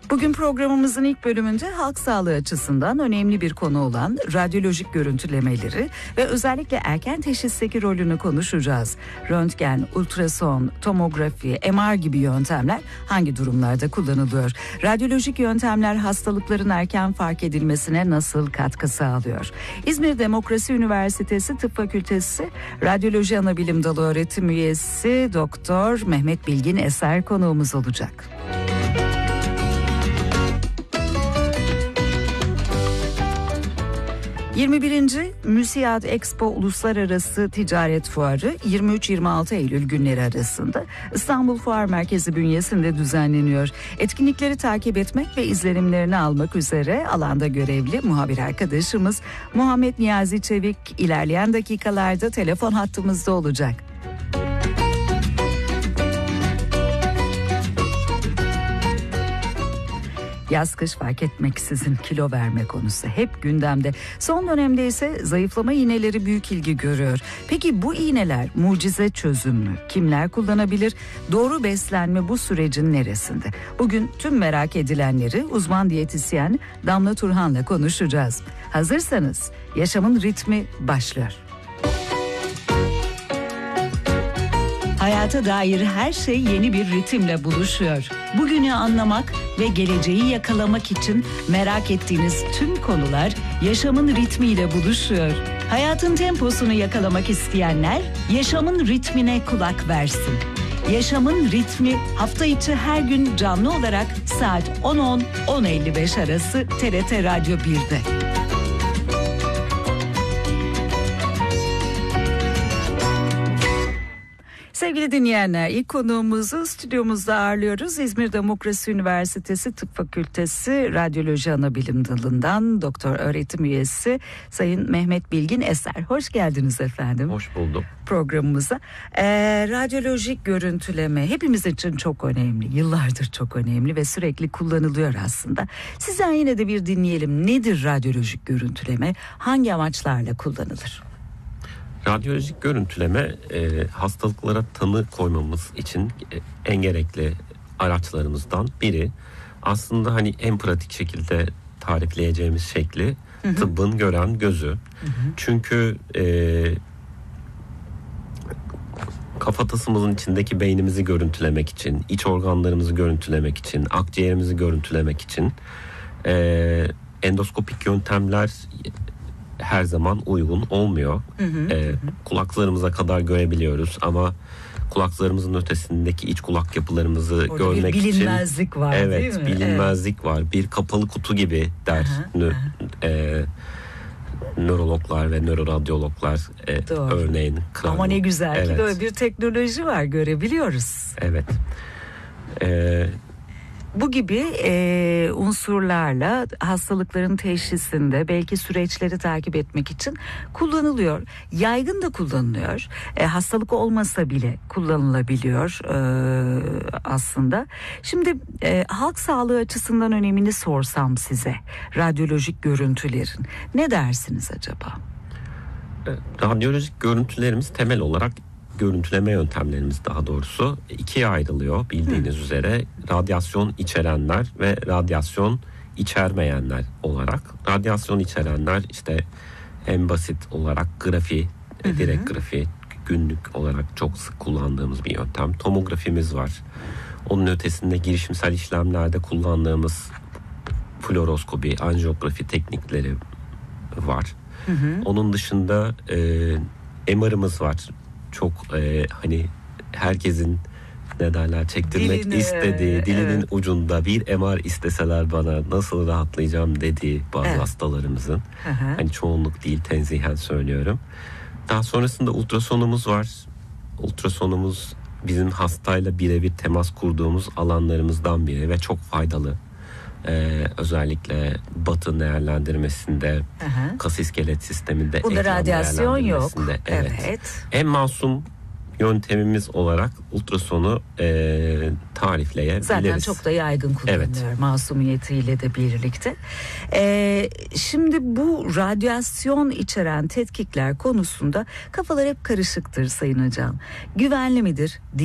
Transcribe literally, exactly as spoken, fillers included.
Bugün programımızın ilk bölümünde halk sağlığı açısından önemli bir konu olan radyolojik görüntülemeleri ve özellikle erken teşhisteki rolünü konuşacağız. Röntgen, ultrason, tomografi, M R gibi yöntemler hangi durumlarda kullanılıyor? Radyolojik yöntemler hastalıkların erken fark edilmesine nasıl katkı sağlıyor? İzmir Demokrasi Üniversitesi Tıp Fakültesi Radyoloji Anabilim Dalı öğretim üyesi Doktor Mehmet Bilgin Eser konuğumuz olacak. yirmi birinci Müsiat Expo Uluslararası Ticaret Fuarı yirmi üç yirmi altı Eylül günleri arasında İstanbul Fuar Merkezi bünyesinde düzenleniyor. Etkinlikleri takip etmek ve izlenimlerini almak üzere alanda görevli muhabir arkadaşımız Muhammed Niyazi Çevik ilerleyen dakikalarda telefon hattımızda olacak. Yaz kış fark etmeksizin kilo verme konusu hep gündemde. Son dönemde ise zayıflama iğneleri büyük ilgi görüyor. Peki bu iğneler mucize çözüm mü? Kimler kullanabilir? Doğru beslenme bu sürecin neresinde? Bugün tüm merak edilenleri uzman diyetisyen Damla Turhan'la konuşacağız. Hazırsanız yaşamın ritmi başlıyor. Hayata dair her şey yeni bir ritimle buluşuyor. Bugünü anlamak ve geleceği yakalamak için merak ettiğiniz tüm konular yaşamın ritmiyle buluşuyor. Hayatın temposunu yakalamak isteyenler yaşamın ritmine kulak versin. Yaşamın ritmi hafta içi her gün canlı olarak saat on on on elli beş arası T R T Radyo bir'de. Sevgili dinleyenler, ilk konuğumuzu stüdyomuzda ağırlıyoruz. İzmir Demokrasi Üniversitesi Tıp Fakültesi Radyoloji Anabilim Dalı'ndan doktor öğretim üyesi Sayın Mehmet Bilgin Eser. Hoş geldiniz efendim. Hoş buldum. Programımıza. Ee, radyolojik görüntüleme hepimiz için çok önemli. Yıllardır çok önemli ve sürekli kullanılıyor aslında. Sizden yine de bir dinleyelim. Nedir radyolojik görüntüleme? Hangi amaçlarla kullanılır? Radyolojik görüntüleme e, hastalıklara tanı koymamız için e, en gerekli araçlarımızdan biri. Aslında hani en pratik şekilde tarifleyeceğimiz şekli hı hı. tıbbın gören gözü. Hı hı. Çünkü e, kafatasımızın içindeki beynimizi görüntülemek için, iç organlarımızı görüntülemek için, akciğerimizi görüntülemek için e, endoskopik yöntemler her zaman uygun olmuyor. Hı hı, ee, hı. Kulaklarımıza kadar görebiliyoruz ama kulaklarımızın ötesindeki iç kulak yapılarımızı orada görmek için bir bilinmezlik için, var evet, değil mi? bilinmezlik evet. var. Bir kapalı kutu gibi der hı hı, nö, hı. E, nörologlar ve nöroradyologlar e, örneğin. Kranio. Ama ne güzel evet. ki böyle bir teknoloji var, görebiliyoruz. Evet. Evet. Bu gibi e, unsurlarla hastalıkların teşhisinde belki süreçleri takip etmek için kullanılıyor. Yaygın da kullanılıyor. E, hastalık olmasa bile kullanılabiliyor e, aslında. Şimdi e, halk sağlığı açısından önemini sorsam size, radyolojik görüntülerin ne dersiniz acaba? Radyolojik görüntülerimiz temel olarak görüntüleme yöntemlerimiz daha doğrusu ikiye ayrılıyor bildiğiniz Hı. üzere. Radyasyon içerenler ve radyasyon içermeyenler olarak. Radyasyon içerenler işte en basit olarak grafi, Hı-hı. direkt grafi, günlük olarak çok sık kullandığımız bir yöntem. Tomografimiz var. Onun ötesinde girişimsel işlemlerde kullandığımız fluoroskopi, anjiyografi teknikleri var. Hı-hı. Onun dışında e, M R'ımız var. Çok e, hani herkesin ne derler çektirmek Dilini, istediği dilinin evet. ucunda bir M R isteseler bana nasıl rahatlayacağım dediği bazı evet. hastalarımızın Hı-hı. hani çoğunluk değil tenzihen söylüyorum. Daha sonrasında ultrasonumuz var. Ultrasonumuz bizim hastayla birebir temas kurduğumuz alanlarımızdan biri ve çok faydalı. Ee, özellikle batın değerlendirmesinde, Hı-hı. kas iskelet sisteminde, bunda radyasyon yok. Evet. evet. En masum yöntemimiz olarak ultrasonu e, tarifleyebiliriz. Zaten çok da yaygın kullanılıyor evet. masumiyetiyle de birlikte. Ee, şimdi bu radyasyon içeren tetkikler konusunda kafalar hep karışıktır Sayın Hocam. Güvenli midir?